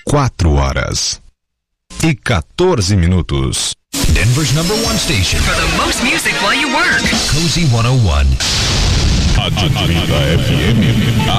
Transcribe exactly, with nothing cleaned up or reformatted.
quatro horas e quatorze minutos. Denver's number one station for the most music while you work. Cozy cento e um. Atlanta F M.